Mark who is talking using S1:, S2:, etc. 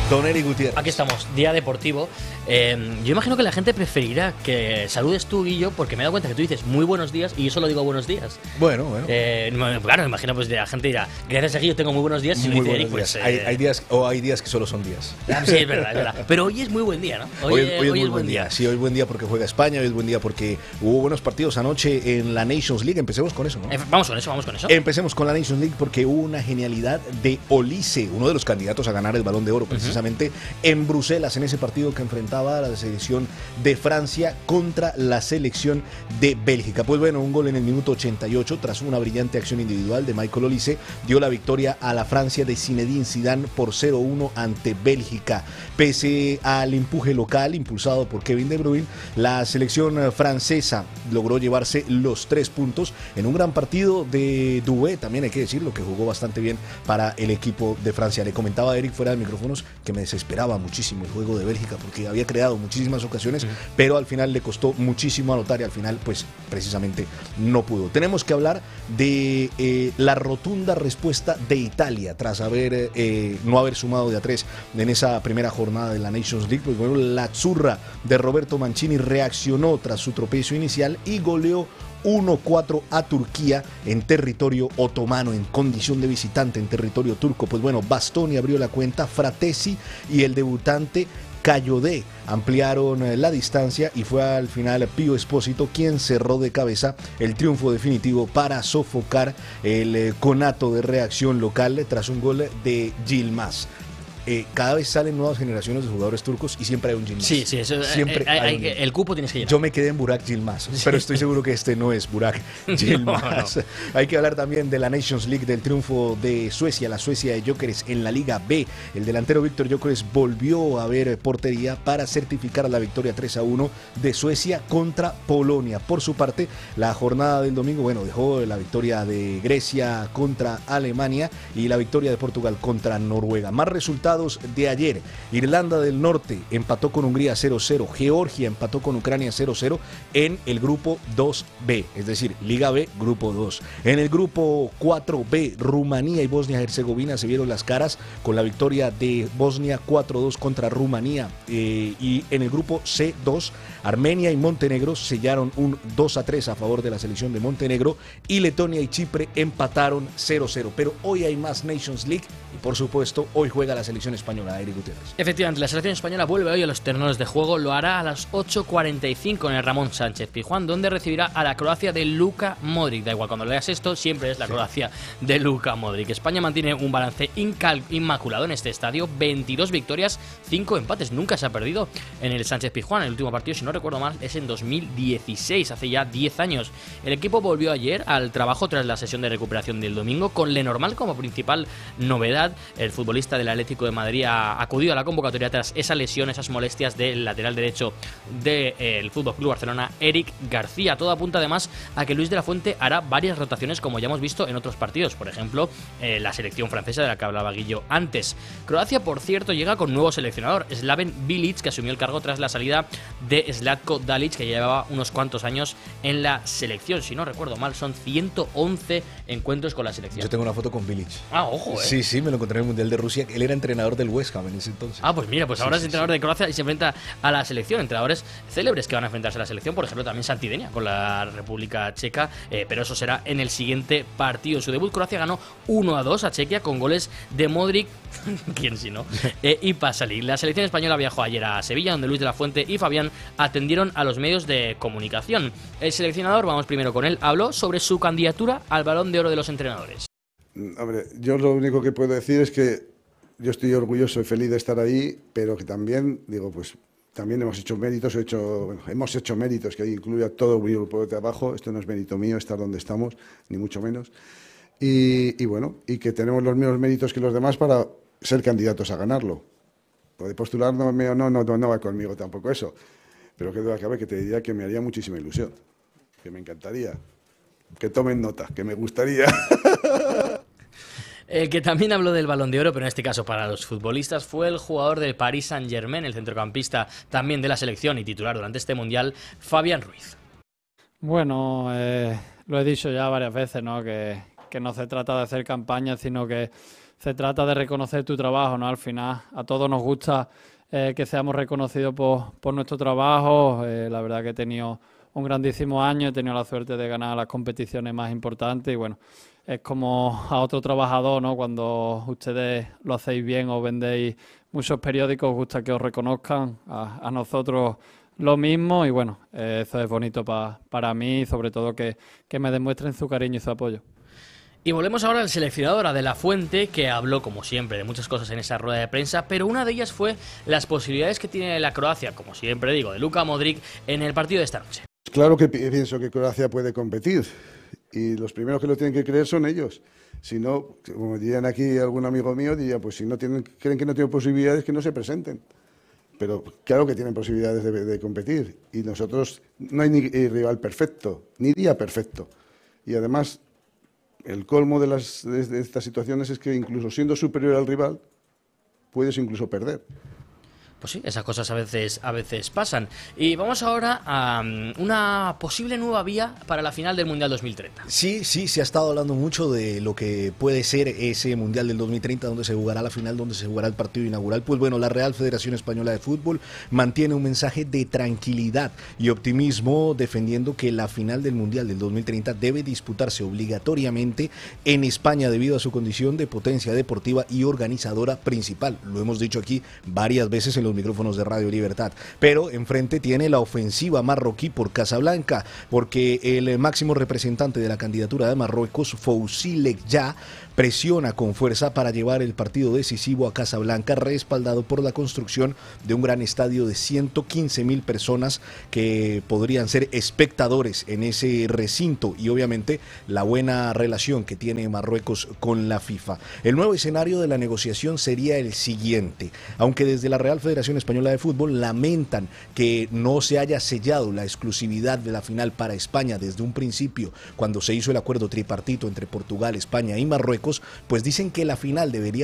S1: Don Eric Gutiérrez.
S2: Aquí estamos, día deportivo. Yo imagino que la gente preferirá que saludes tú, Guillo, porque me he dado cuenta que tú dices muy buenos días y yo solo digo buenos días.
S1: Bueno.
S2: Claro, me imagino pues la gente dirá, gracias a Guillo tengo muy buenos días. Y
S1: Muy
S2: dice
S1: buenos
S2: Eric, pues,
S1: días. Hay días que solo son días.
S2: Sí, es verdad. Pero hoy es muy buen día, ¿no?
S1: Hoy es buen día. Sí, hoy es buen día porque juega España, hoy es buen día porque hubo buenos partidos anoche en la Nations League. Empecemos con eso, ¿no?
S2: Vamos con eso.
S1: Empecemos con la Nations League porque hubo una genialidad de Olise, uno de los candidatos a ganar el Balón de Oro, precisamente en Bruselas, en ese partido que enfrentaba a la selección de Francia contra la selección de Bélgica. Pues bueno, un gol en el minuto 88 tras una brillante acción individual de Michael Olise dio la victoria a la Francia de Zinedine Zidane por 0-1 ante Bélgica. Pese al empuje local impulsado por Kevin De Bruyne, la selección francesa logró llevarse los 3 puntos en un gran partido de Doué, también hay que decirlo, que jugó bastante bien para el equipo de Francia. Le comentaba a Eric fuera de micrófonos que me desesperaba muchísimo el juego de Bélgica porque había creado muchísimas ocasiones, pero al final le costó muchísimo anotar y al final pues precisamente no pudo. Tenemos que hablar de la rotunda respuesta de Italia tras no haber sumado de a 3 en esa primera jornada de la Nations League. Pues bueno, la Azzurra de Roberto Mancini reaccionó tras su tropiezo inicial y goleó 1-4 a Turquía en territorio otomano, en condición de visitante en territorio turco. Pues bueno, Bastoni abrió la cuenta, Fratesi y el debutante Cayodé ampliaron la distancia y fue al final Pío Espósito quien cerró de cabeza el triunfo definitivo para sofocar el conato de reacción local tras un gol de Yilmaz. Cada vez salen nuevas generaciones de jugadores turcos y siempre hay un Yilmaz.
S2: Sí, eso,
S1: siempre
S2: el cupo tienes que llenar.
S1: Yo me quedé en Burak Yilmaz, pero estoy seguro que este no es Burak Yilmaz. No. Hay que hablar también de la Nations League, del triunfo de Suecia, la Suecia de Gyökeres en la Liga B. El delantero Víctor Gyökeres volvió a ver portería para certificar la victoria 3-1 de Suecia contra Polonia. Por su parte, la jornada del domingo, dejó la victoria de Grecia contra Alemania y la victoria de Portugal contra Noruega. Más resultados de ayer: Irlanda del Norte empató con Hungría 0-0, Georgia empató con Ucrania 0-0 en el grupo 2B, es decir, Liga B, grupo 2. En el grupo 4B, Rumanía y Bosnia-Herzegovina se vieron las caras con la victoria de Bosnia 4-2 contra Rumanía, y en el grupo C2, Armenia y Montenegro sellaron un 2-3 a favor de la selección de Montenegro y Letonia y Chipre empataron 0-0. Pero hoy hay más Nations League y por supuesto hoy juega la selección española, Eric Gutiérrez.
S2: Efectivamente, la selección española vuelve hoy a los terrenos de juego, lo hará a las 8:45 en el Ramón Sánchez Pizjuán, donde recibirá a la Croacia de Luka Modric. Da igual, cuando leas esto, siempre es la Croacia de Luka Modric. España mantiene un balance inmaculado en este estadio, 22 victorias, 5 empates, nunca se ha perdido en el Sánchez Pizjuán. El último partido, si no recuerdo mal, es en 2016, hace ya 10 años. El equipo volvió ayer al trabajo tras la sesión de recuperación del domingo, con Lenormand como principal novedad. El futbolista del Atlético de Madrid ha acudido a la convocatoria tras esa lesión, esas molestias del lateral derecho del FC Barcelona, Eric García. Todo apunta además a que Luis de la Fuente hará varias rotaciones, como ya hemos visto en otros partidos, por ejemplo, la selección francesa de la que hablaba Guillo antes. Croacia, por cierto, llega con nuevo seleccionador, Slaven Bilic, que asumió el cargo tras la salida de Zlatko Dalic, que llevaba unos cuantos años en la selección. Si no recuerdo mal, son 111 encuentros con la selección.
S1: Yo tengo una foto con Bilic.
S2: Ojo,
S1: Sí, me lo encontré en el Mundial de Rusia. Él era entrenador del West Ham en ese entonces.
S2: Pues mira, ahora es entrenador de Croacia y se enfrenta a la selección. Entrenadores célebres que van a enfrentarse a la selección, por ejemplo, también Santidenia con la República Checa, pero eso será en el siguiente partido. En su debut, Croacia ganó 1-2 a Chequia con goles de Modric, quién si no, y Pasalic. La selección española viajó ayer a Sevilla, donde Luis de la Fuente y Fabián atendieron a los medios de comunicación. El seleccionador, vamos primero con él, habló sobre su candidatura al Balón de Oro de los entrenadores.
S3: Hombre, yo lo único que puedo decir es que yo estoy orgulloso y feliz de estar ahí, pero que también, también hemos hecho méritos, hemos hecho méritos, que ahí incluye a todo mi grupo de trabajo. Esto no es mérito mío estar donde estamos, ni mucho menos. Y que tenemos los mismos méritos que los demás para ser candidatos a ganarlo. Poder postular no va conmigo tampoco eso, pero que duda cabe que te diría que me haría muchísima ilusión, que me encantaría, que tomen nota, que me gustaría.
S2: El que también habló del Balón de Oro, pero en este caso para los futbolistas, fue el jugador del Paris Saint-Germain, el centrocampista también de la selección y titular durante este Mundial, Fabián Ruiz.
S4: Bueno, lo he dicho ya varias veces, ¿no? Que no se trata de hacer campaña, sino que se trata de reconocer tu trabajo, ¿no? Al final a todos nos gusta que seamos reconocidos por nuestro trabajo. La verdad que he tenido un grandísimo año, he tenido la suerte de ganar las competiciones más importantes y bueno, es como a otro trabajador, ¿no? Cuando ustedes lo hacéis bien o vendéis muchos periódicos, os gusta que os reconozcan, a nosotros lo mismo y bueno, eso es bonito para mí y sobre todo que me demuestren su cariño y su apoyo.
S2: Y volvemos ahora al seleccionador De La Fuente, que habló, como siempre, de muchas cosas en esa rueda de prensa, pero una de ellas fue las posibilidades que tiene la Croacia, como siempre digo, de Luka Modric en el partido de esta noche.
S3: Claro que pienso que Croacia puede competir y los primeros que lo tienen que creer son ellos. Si no, como dirían aquí algún amigo mío, diría, pues si no creen que no tienen posibilidades, que no se presenten. Pero claro que tienen posibilidades de competir y nosotros no hay ni rival perfecto, ni día perfecto. Y además, el colmo de estas situaciones es que incluso siendo superior al rival, puedes incluso perder.
S2: Pues sí, esas cosas a veces pasan. Y vamos ahora a una posible nueva vía para la final del Mundial 2030.
S1: Sí, se ha estado hablando mucho de lo que puede ser ese Mundial del 2030, donde se jugará la final, donde se jugará el partido inaugural. Pues bueno, la Real Federación Española de Fútbol mantiene un mensaje de tranquilidad y optimismo, defendiendo que la final del Mundial del 2030 debe disputarse obligatoriamente en España debido a su condición de potencia deportiva y organizadora principal. Lo hemos dicho aquí varias veces en los micrófonos de Radio Libertad, pero enfrente tiene la ofensiva marroquí por Casablanca, porque el máximo representante de la candidatura de Marruecos, Fouzi Lekja, presiona con fuerza para llevar el partido decisivo a Casablanca, respaldado por la construcción de un gran estadio de 115.000 personas que podrían ser espectadores en ese recinto y obviamente la buena relación que tiene Marruecos con la FIFA. El nuevo escenario de la negociación sería el siguiente, aunque desde la Real Federación Española de Fútbol lamentan que no se haya sellado la exclusividad de la final para España desde un principio, cuando se hizo el acuerdo tripartito entre Portugal, España y Marruecos, pues dicen que la final debería